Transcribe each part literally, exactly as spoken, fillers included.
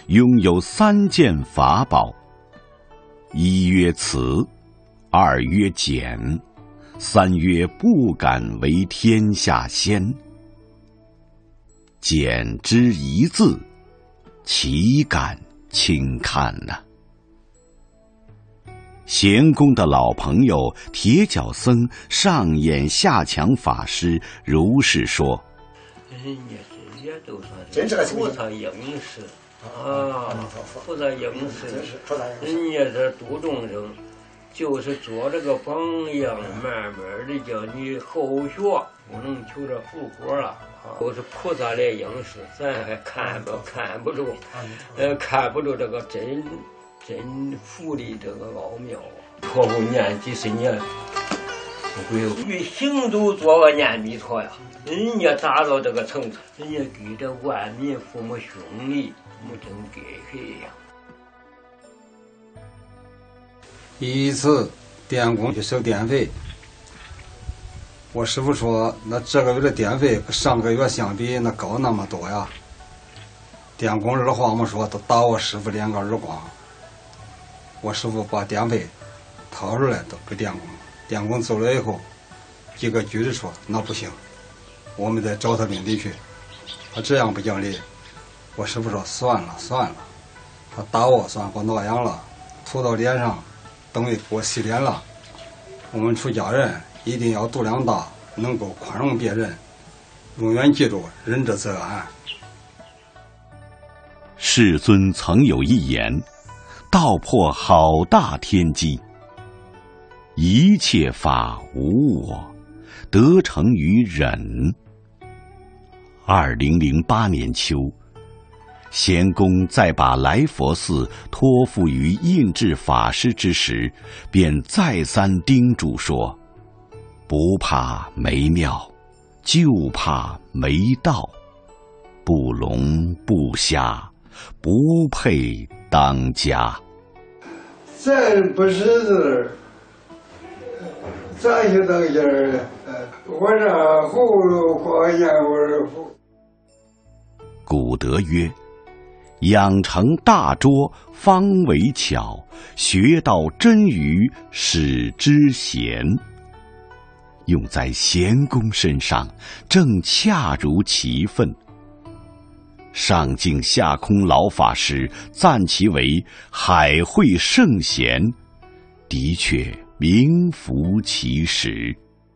拥有三件法宝：一曰慈，二曰俭，三曰不敢为天下先。俭之一字，岂敢轻看呢、啊？咸公的老朋友铁脚僧上演下强法师如是说： 人家这些都算是菩萨应时啊，菩萨应时，人家这度众生，就是做这个榜样，慢慢的叫你后学，不能求这复活了。都是菩萨来应时，咱还看不看不住，呃，看不住这个真真佛的这个奥妙。托付念几十年，不会与行都做个念弥陀呀。人家达到这个层次，人家给这万民父母兄弟，我真给谁呀？ 一次电工去收电费，我师傅说，那这个月的电费跟上个月相比，那高那么多呀。电工二话没说，都打我师傅两个耳光。我师傅把电费掏出来都给电工，电工走了以后，几个局的说那不行，我们得找他领地去。他这样不讲理，我师傅说算了算了，他打我算给我挠痒了，涂到脸上，等于给我洗脸了。我们出家人一定要度量大，能够宽容别人，永远记住仁者则安。 世尊曾有一言，道破好大天机：一切法无我，得成于忍。二零零八年秋，咸公在把来佛寺托付于印智法师之时，便再三叮嘱说：不怕没庙，就怕没道。不聋不瞎，不配当家。 咱不识字，咋就当家儿呢？我让葫芦画烟味符。 古德曰：养成大拙，方为巧；学到真语，使之贤。用在咸公身上，正恰如其分。上敬下空老法师赞其为海会圣贤，的确名副其实。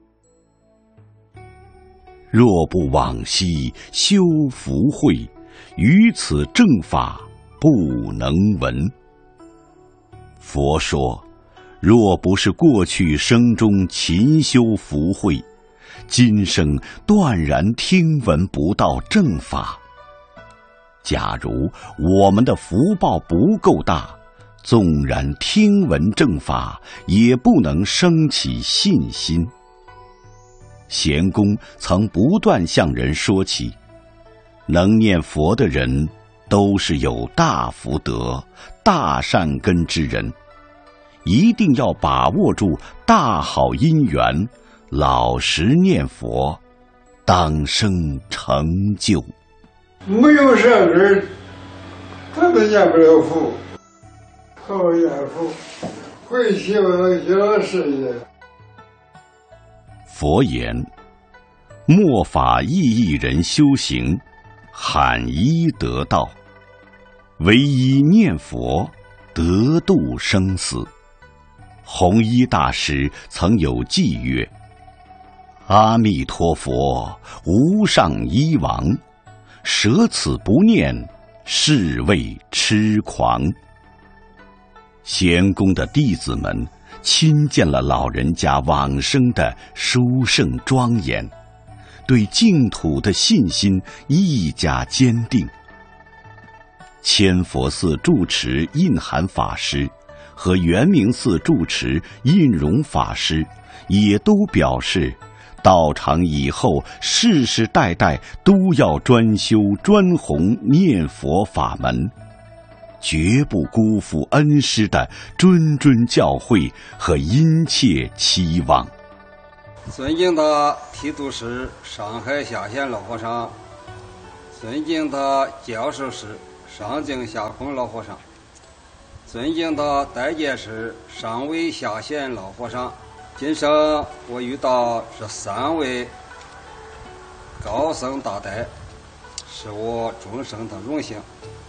若不往昔修福慧，于此正法不能闻。佛说，若不是过去生中勤修福慧，今生断然听闻不到正法。假如我们的福报不够大，纵然听闻正法，也不能升起信心。咸公曾不断向人说起，能念佛的人都是有大福德、大善根之人，一定要把握住大好因缘，老实念佛，当生成就。 没有善根，他们念不了佛，好念佛，会希望小事业。 佛言：末法意义人修行，罕一得道。唯一念佛，得度生死。弘一大师曾有偈曰：阿弥陀佛，无上医王，舍此不念，是谓痴狂。咸公的弟子们亲见了老人家往生的殊胜庄严，对净土的信心愈加坚定。千佛寺住持印涵法师和圆明寺住持印容法师也都表示，道场以后世世代代都要专修专弘念佛法门，绝不辜负恩师的谆谆教诲和殷切期望。 尊敬的提督师上海下县老和尚，尊敬的教授师上敬下空老和尚，尊敬的代监事上位下贤老和尚，今生我遇到这三位高僧大德，是我终生的荣幸。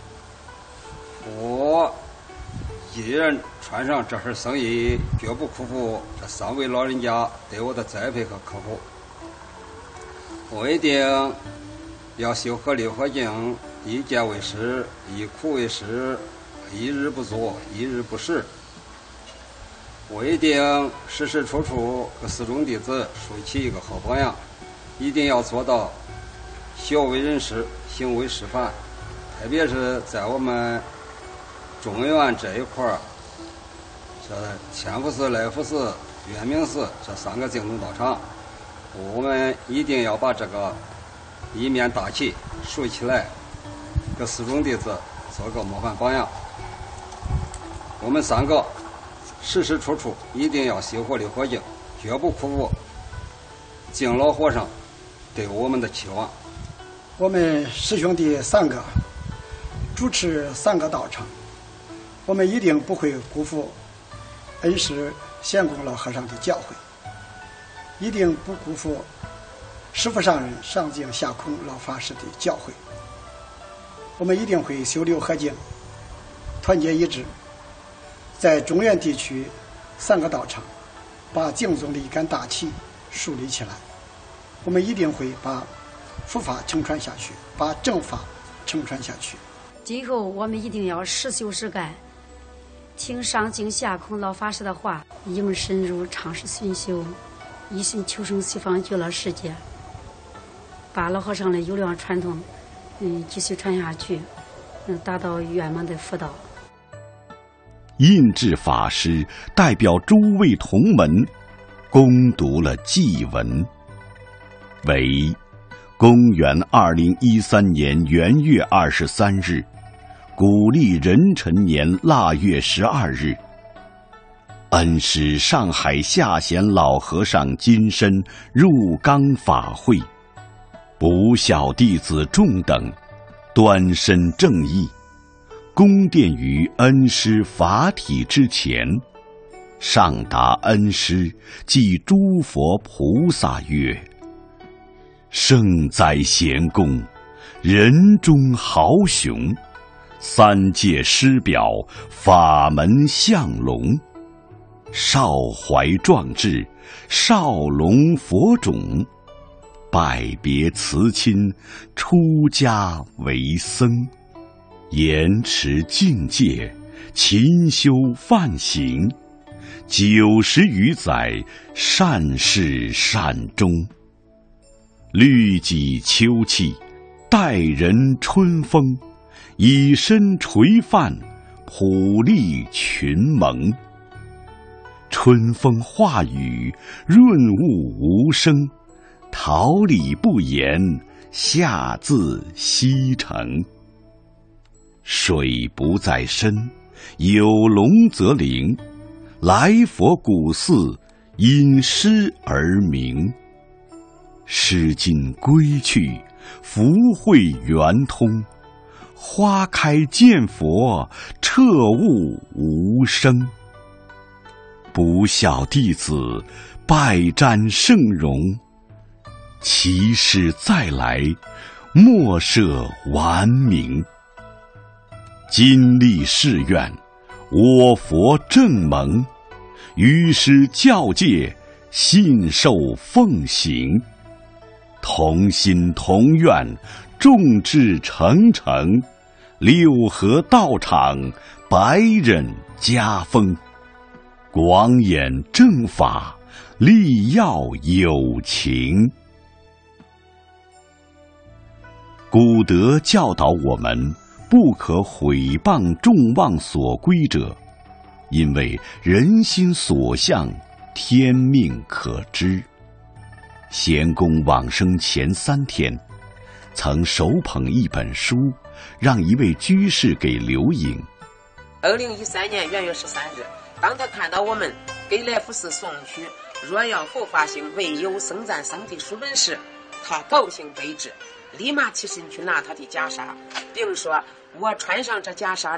我一人穿上这身僧衣，绝不辜负这三位老人家对我的栽培和呵护。我一定要修和六合敬，一戒为师，一苦为师，一日不作，一日不食。我一定时时处处给寺中弟子树起一个好榜样，一定要做到学为人师，行为示范。特别是在我们中原这一块儿，这千福寺、来福寺、圆明寺这三个净土道场，我们一定要把这个一面大旗竖起来，给寺中弟子做个模范榜样。我们三个时时处处一定要修和六合敬，绝不辜负敬老和尚对我们的期望。 我们师兄弟三个主持三个道场，我们一定不会辜负恩师贤公老和尚的教诲，一定不辜负师父上人上敬下空老法师的教诲。我们一定会修六合敬，团结一致，在中原地区三个道场把敬宗的一杆大旗树立起来。我们一定会把佛法承传下去，把正法承传下去。 今后我们一定要实修实干，听上敬下空老法师的话，应深入尝试熏修，一心求生西方极乐世界，把老和尚的优良传统嗯继续传下去，嗯达到圆满的佛道。 印智法师代表诸位同门恭读了祭文，为公元二零一三年元月二十三日，古历壬辰年腊月十二日，恩师上海下贤老和尚金身入冈法会，不孝弟子众等端身正义，恭殿于恩师法体之前，上达恩师即诸佛菩萨曰：圣哉贤公，人中豪雄，三界师表，法门相龙，少怀壮志，少龙佛种，拜别辞亲，出家为僧，严持境界，勤修梵行，九十余载，善始善终。律己秋气，待人春风，以身垂范，普利群蒙。春风化雨，润物无声，桃李不言，下自西城。水不在深，有龙则灵，来佛古寺，因诗而名。诗经归去，福慧圆通，花开见佛，彻悟无生。不孝弟子，拜瞻圣容，其师再来，莫设顽名。今立誓愿，我佛正蒙，于师教戒，信受奉行。同心同愿，众志成城，六合道场，百人家风。广演正法，力耀有情。古德教导我们，不可毁谤众望所归者，因为人心所向，天命可知。贤公往生前三天，曾手捧一本书，让一位居士给留影。 二零一三年元月十三日，当他看到我们给来福寺送去若要佛法行，唯有僧赞僧的书本时，他高兴备至，立马起身去拿他的袈裟，并说我穿上这袈裟